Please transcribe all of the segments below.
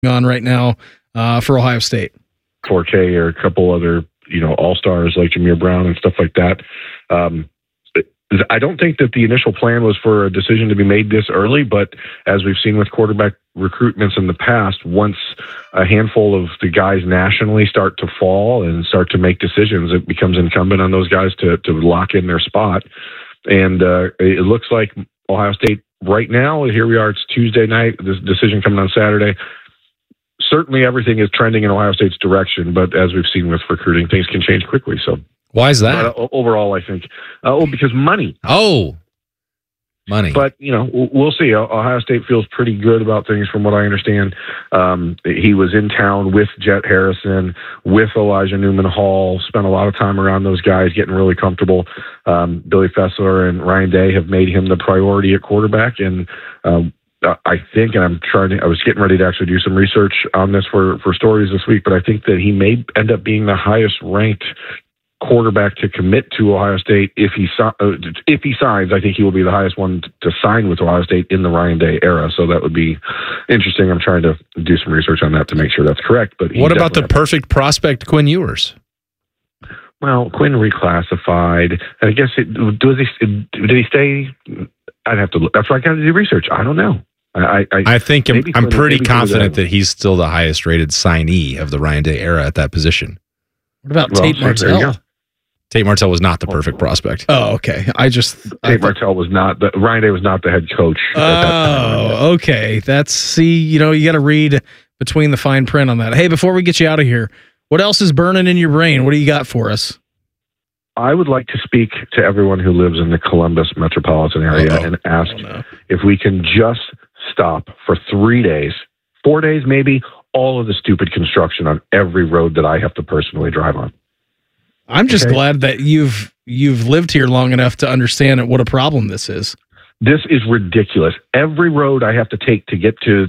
on right now for Ohio State. 4K or a couple other, all-stars like Jameer Brown and stuff like that. I don't think that the initial plan was for a decision to be made this early, but as we've seen with quarterback recruitments in the past, once a handful of the guys nationally start to fall and start to make decisions, it becomes incumbent on those guys to lock in their spot. And it looks like Ohio State right now, here we are, it's Tuesday night, this decision coming on Saturday. Certainly everything is trending in Ohio State's direction, but as we've seen with recruiting, things can change quickly. So why is that? Overall, I think, because money. Oh, money. But, we'll see. Ohio State feels pretty good about things from what I understand. He was in town with Jet Harrison, with Elijah Newman Hall, spent a lot of time around those guys, getting really comfortable. Billy Fessler and Ryan Day have made him the priority at quarterback. And I think, and I was getting ready to actually do some research on this for stories this week, but I think that he may end up being the highest ranked quarterback to commit to Ohio State if he signs. I think he will be the highest one to sign with Ohio State in the Ryan Day era. So that would be interesting. I'm trying to do some research on that to make sure that's correct. But what about the perfect prospect, Quinn Ewers? Well, Quinn reclassified. I guess did he stay? I'd have to look. That's why I got to do research. I don't know. I think I'm pretty confident that he's still the highest rated signee of the Ryan Day era at that position. What about Tate Martell? Tate Martell was not the perfect prospect. Oh, okay. Tate Martell was not Ryan Day was not the head coach. Oh, okay. You got to read between the fine print on that. Hey, before we get you out of here, what else is burning in your brain? What do you got for us? I would like to speak to everyone who lives in the Columbus metropolitan area and ask if we can just stop for 3 days, 4 days maybe, all of the stupid construction on every road that I have to personally drive on. I'm just glad that you've lived here long enough to understand what a problem this is. This is ridiculous. Every road I have to take to get to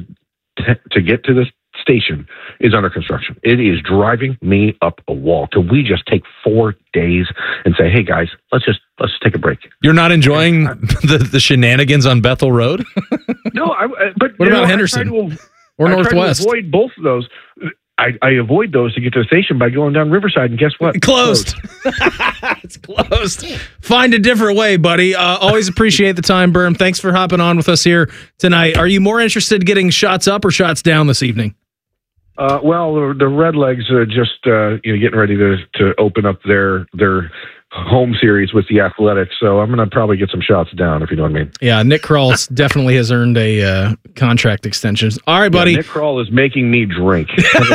this station is under construction. It is driving me up a wall. Can we just take 4 days and say, hey guys, let's take a break? You're not enjoying the shenanigans on Bethel Road? No, but what about Henderson or Northwest? I try to avoid both of those. I avoid those to get to the station by going down Riverside, and guess what? Closed. It's closed. Find a different way, buddy. Always appreciate the time, Berm. Thanks for hopping on with us here tonight. Are you more interested in getting shots up or shots down this evening? Well, the Redlegs are just getting ready to open up their home series with the Athletics, so I'm going to probably get some shots down, if you know what I mean. Yeah, Nick Krall definitely has earned a contract extension. All right, buddy. Nick Krall is making me drink.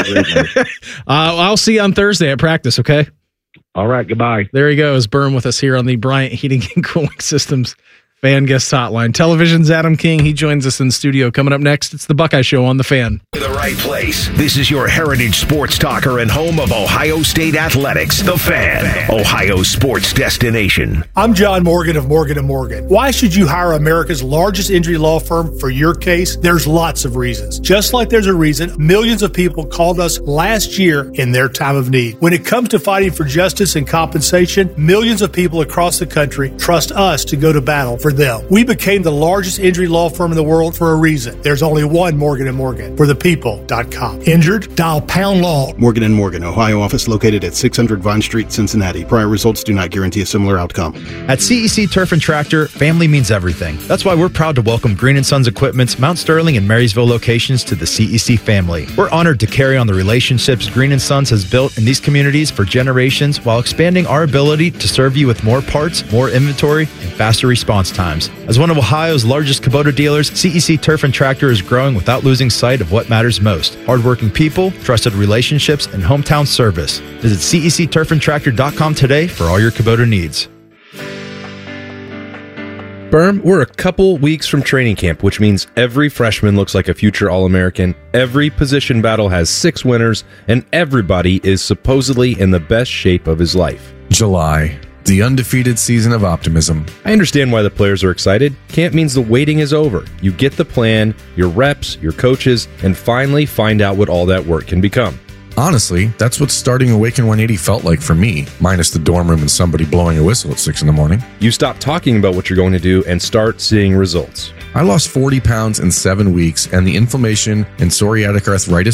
I'll see you on Thursday at practice, okay? All right, goodbye. There he goes, Berm with us here on the Bryant Heating and Cooling Systems Fan Guest Hotline. Television's Adam King. He joins us in the studio. Coming up next, it's the Buckeye Show on The Fan. The right place. This is your heritage sports talker and home of Ohio State Athletics. The Fan, Ohio's sports destination. I'm John Morgan of Morgan & Morgan. Why should you hire America's largest injury law firm for your case? There's lots of reasons. Just like there's a reason millions of people called us last year in their time of need. When it comes to fighting for justice and compensation, millions of people across the country trust us to go to battle for them. We became the largest injury law firm in the world for a reason. There's only one Morgan & Morgan. For the people.com. Injured? Dial pound law. Morgan & Morgan, Ohio office located at 600 Vine Street, Cincinnati. Prior results do not guarantee a similar outcome. At CEC Turf and Tractor, family means everything. That's why we're proud to welcome Green & Sons Equipment's Mount Sterling and Marysville locations to the CEC family. We're honored to carry on the relationships Green & Sons has built in these communities for generations while expanding our ability to serve you with more parts, more inventory, and faster response times. As one of Ohio's largest Kubota dealers, CEC Turf and Tractor is growing without losing sight of what matters most. Hardworking people, trusted relationships, and hometown service. Visit CECTurfandTractor.com today for all your Kubota needs. Berm, we're a couple weeks from training camp, which means every freshman looks like a future All-American, every position battle has 6 winners, and everybody is supposedly in the best shape of his life. July. The undefeated season of optimism. I understand why the players are excited. Camp means the waiting is over. You get the plan, your reps, your coaches, and finally find out what all that work can become. Honestly, that's what starting Awaken 180 felt like for me, minus the dorm room and somebody blowing a whistle at 6 a.m. You stop talking about what you're going to do and start seeing results. I lost 40 pounds in 7 weeks, and the inflammation and psoriatic arthritis